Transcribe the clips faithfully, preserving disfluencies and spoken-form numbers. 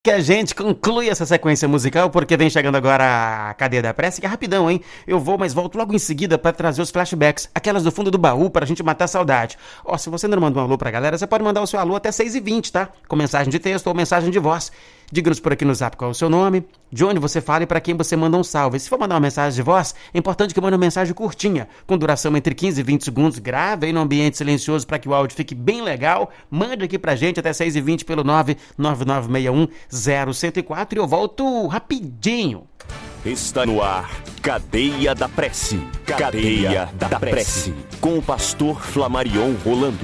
Que a gente conclui essa sequência musical, porque vem chegando agora a cadeia da prece, que é rapidão, hein? Eu vou, mas volto logo em seguida para trazer os flashbacks, aquelas do fundo do baú, pra gente matar a saudade. Ó, se você não mandou um alô pra galera, você pode mandar o seu alô até seis e vinte, tá? Com mensagem de texto ou mensagem de voz. Diga-nos por aqui no zap qual é o seu nome, de onde você fala e para quem você manda um salve. Se for mandar uma mensagem de voz, é importante que mande uma mensagem curtinha, com duração entre quinze e vinte segundos. Grave aí no ambiente silencioso para que o áudio fique bem legal. Mande aqui pra gente até seis e vinte pelo nove nove nove seis um zero um zero quatro e eu volto rapidinho. Está no ar, Cadeia da Prece. Cadeia da Prece, com o pastor Flamarion Rolando.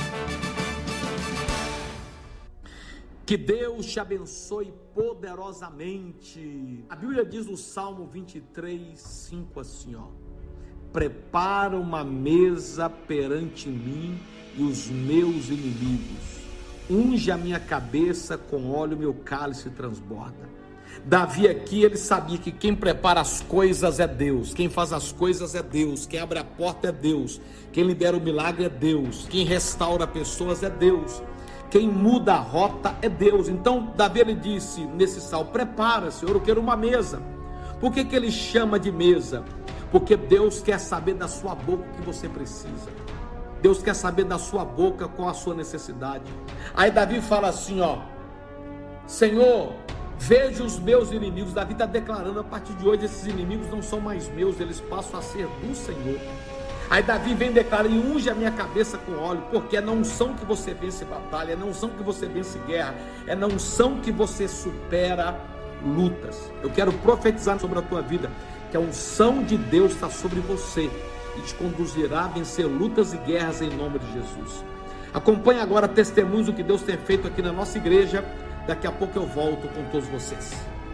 Que Deus te abençoe poderosamente. A Bíblia diz no Salmo vinte e três, cinco assim, ó: prepara uma mesa perante mim e os meus inimigos. Unge a minha cabeça com óleo, meu cálice transborda. Davi aqui, ele sabia que quem prepara as coisas é Deus, quem faz as coisas é Deus, quem abre a porta é Deus, quem libera o milagre é Deus, quem restaura pessoas é Deus, quem muda a rota é Deus. Então Davi, ele disse nesse salmo: prepara, Senhor, eu quero uma mesa. Por que que ele chama de mesa? Porque Deus quer saber da sua boca o que você precisa. Deus quer saber da sua boca qual a sua necessidade. Aí Davi fala assim, ó: Senhor, veja os meus inimigos. Davi está declarando: a partir de hoje esses inimigos não são mais meus, eles passam a ser do Senhor. Aí Davi vem declarar: e unge a minha cabeça com óleo, porque é na unção que você vence batalha, é na unção que você vence guerra, é na unção que você supera lutas. Eu quero profetizar sobre a tua vida que a unção de Deus está sobre você e te conduzirá a vencer lutas e guerras em nome de Jesus. Acompanhe agora testemunhos do que Deus tem feito aqui na nossa igreja. Daqui a pouco eu volto com todos vocês.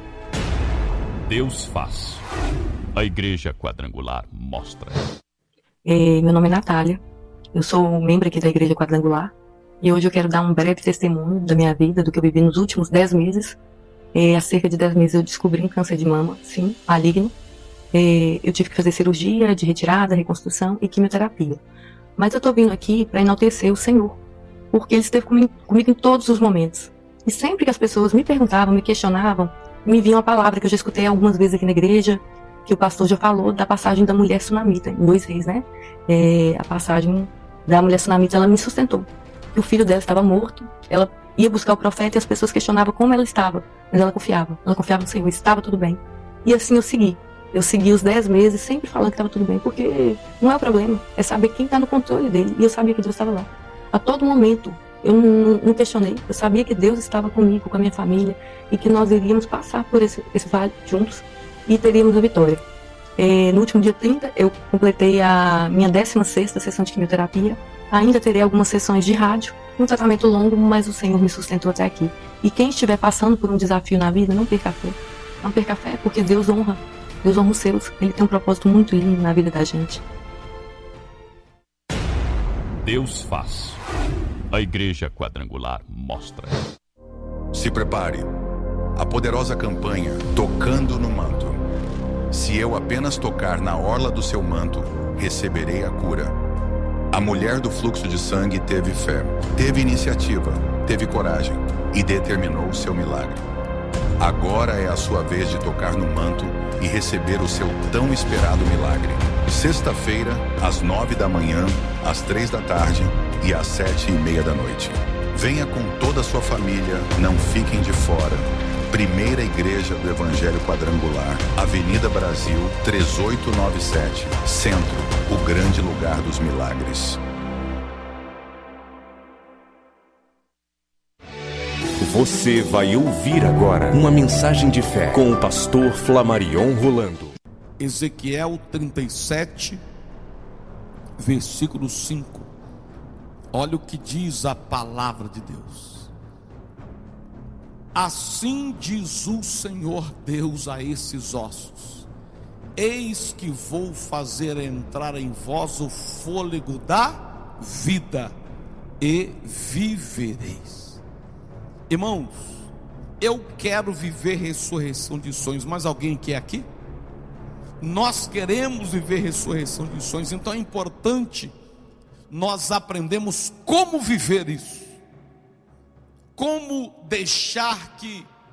Deus faz. A Igreja Quadrangular mostra. É, meu nome é Natália, eu sou membro aqui da Igreja Quadrangular e hoje eu quero dar um breve testemunho da minha vida, do que eu vivi nos últimos dez meses. É, há cerca de dez meses eu descobri um câncer de mama, sim, maligno. É, eu tive que fazer cirurgia de retirada, reconstrução e quimioterapia. Mas eu tô vindo aqui para enaltecer o Senhor, porque Ele esteve comigo, comigo em todos os momentos. E sempre que as pessoas me perguntavam, me questionavam, me enviam a palavra que eu já escutei algumas vezes aqui na igreja, que o pastor já falou da passagem da mulher sunamita, em dois reis, né? É, a passagem da mulher sunamita, ela me sustentou. Que o filho dela estava morto, ela ia buscar o profeta e as pessoas questionavam como ela estava, mas ela confiava, ela confiava no Senhor, estava tudo bem. E assim eu segui. Eu segui os dez meses sempre falando que estava tudo bem, porque não é o problema, é saber quem está no controle dele. E eu sabia que Deus estava lá. A todo momento, eu não, não questionei, eu sabia que Deus estava comigo, com a minha família, e que nós iríamos passar por esse, esse vale juntos e teríamos a vitória. É, no último dia trinta, eu completei a minha décima sexta sessão de quimioterapia. Ainda terei algumas sessões de rádio, um tratamento longo, mas o Senhor me sustentou até aqui. E quem estiver passando por um desafio na vida, não perca a fé. Não perca a fé, porque Deus honra. Deus honra os seus. Ele tem um propósito muito lindo na vida da gente. Deus faz. A Igreja Quadrangular mostra. Se prepare. A poderosa campanha Tocando no Manto. Se eu apenas tocar na orla do seu manto, receberei a cura. A mulher do fluxo de sangue teve fé, teve iniciativa, teve coragem e determinou o seu milagre. Agora é a sua vez de tocar no manto e receber o seu tão esperado milagre. Sexta-feira, às nove da manhã, às três da tarde e às sete e meia da noite. Venha com toda a sua família, não fiquem de fora. Primeira Igreja do Evangelho Quadrangular, Avenida Brasil, três oito nove sete, Centro, o grande lugar dos milagres. Você vai ouvir agora uma mensagem de fé com o pastor Flamarion Rolando. Ezequiel trinta e sete, versículo cinco. Olha o que diz a palavra de Deus. Assim diz o Senhor Deus a esses ossos: eis que vou fazer entrar em vós o fôlego da vida, e vivereis. Irmãos, eu quero viver ressurreição de sonhos. Mas alguém quer aqui? Nós queremos viver ressurreição de sonhos. Então é importante nós aprendermos como viver isso, como deixar que